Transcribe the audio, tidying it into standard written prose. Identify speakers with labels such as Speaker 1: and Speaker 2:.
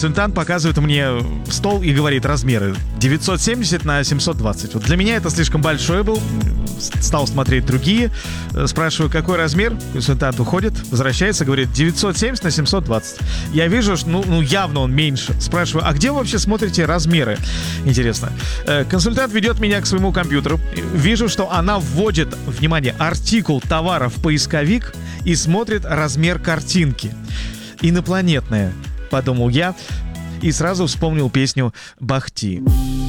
Speaker 1: консультант показывает мне стол и говорит размеры 970 на 720. Вот для меня это слишком большой был. Стал смотреть другие. Спрашиваю, какой размер? Консультант уходит, возвращается, говорит 970 на 720. Я вижу, что явно он меньше. Спрашиваю, а где вы вообще смотрите размеры? Интересно. Консультант ведет меня к своему компьютеру. Вижу, что она вводит, внимание, артикул товара в поисковик и смотрит размер картинки. Инопланетная, подумал я и сразу вспомнил песню Бах Ти.